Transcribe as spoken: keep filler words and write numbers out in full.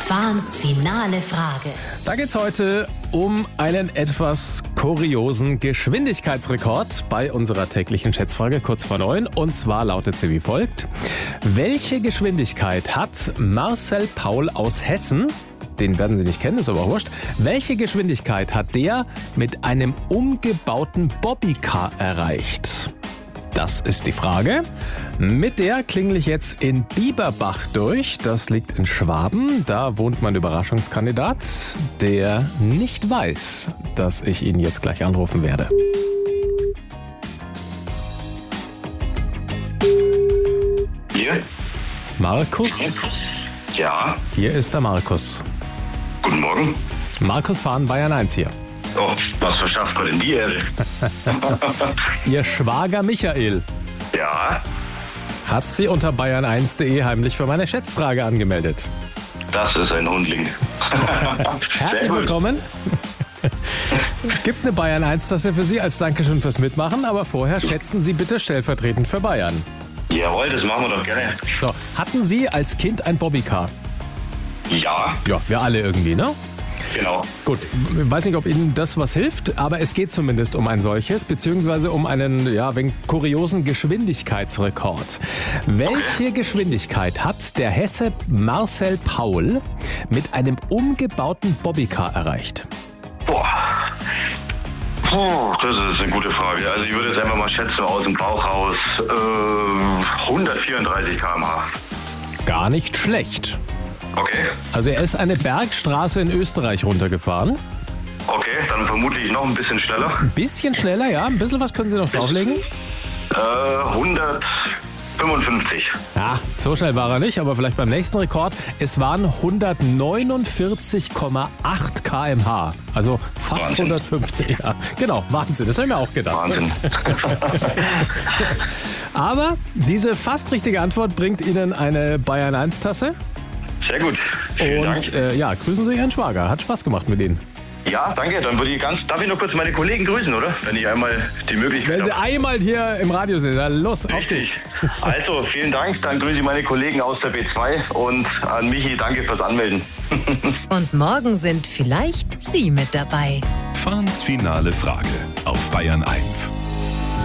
Fahns finale Frage. Da geht's heute um einen etwas kuriosen Geschwindigkeitsrekord bei unserer täglichen Schätzfrage kurz vor neun. Und zwar lautet sie wie folgt. Welche Geschwindigkeit hat Marcel Paul aus Hessen, den werden Sie nicht kennen, ist aber auch wurscht, welche Geschwindigkeit hat der mit einem umgebauten Bobbycar erreicht? Das ist die Frage. Mit der klingel ich jetzt in Bieberbach durch. Das liegt in Schwaben. Da wohnt mein Überraschungskandidat, der nicht weiß, dass ich ihn jetzt gleich anrufen werde. Hier? Markus? Ja. Hier ist der Markus. Guten Morgen. Markus Fahn, Bayern eins hier. Oh, was verschafft man denn die Ehre? Ihr Schwager Michael Ja, hat Sie unter bayern eins punkt de heimlich für meine Schätzfrage angemeldet. das ist ein Hundling. Herzlich Sehr gut. willkommen. Gibt eine Bayern eins Tasse für Sie als Dankeschön fürs Mitmachen, aber vorher schätzen Sie bitte stellvertretend für Bayern. Jawohl, das machen wir doch gerne. So, hatten Sie als Kind ein Bobbycar? Ja, Ja, wir alle irgendwie, ne? genau. Gut, ich weiß nicht, ob Ihnen das was hilft, aber es geht zumindest um ein solches, beziehungsweise um einen, ja, wegen kuriosen Geschwindigkeitsrekord. Welche Geschwindigkeit hat der Hesse Marcel Paul mit einem umgebauten Bobbycar erreicht? Boah. Puh, das ist eine gute Frage. Also ich würde jetzt einfach mal schätzen aus dem Bauch raus äh, hundertvierunddreißig Kilometer pro Stunde. Gar nicht schlecht. Okay, Also er ist eine Bergstraße in Österreich runtergefahren. okay, dann vermutlich noch ein bisschen schneller. Ein bisschen schneller, ja. Ein bisschen was können Sie noch drauflegen? Äh, hundertfünfundfünfzig. Ja, so schnell war er nicht, aber vielleicht beim nächsten Rekord. Es waren hundertneunundvierzig Komma acht Kilometer pro Stunde. Also fast Wahnsinn. hundertfünfzig. Ja, genau, Wahnsinn. Das habe ich mir auch gedacht. Wahnsinn. Aber diese fast richtige Antwort bringt Ihnen eine Bayern eins Tasse. Sehr gut. Vielen Und Dank. äh, ja, grüßen Sie Ihren Schwager. Hat Spaß gemacht mit Ihnen. Ja, danke. Dann würde ich ganz. Darf ich noch kurz meine Kollegen grüßen, oder? Wenn ich einmal die Möglichkeit Wenn Sie habe. einmal hier im Radio sind, dann los, auf geht's. Richtig. Also, vielen Dank. Dann grüße ich meine Kollegen aus der B zwei und an Michi, danke fürs Anmelden. Und morgen sind vielleicht Sie mit dabei. Fahns finale Frage auf Bayern eins.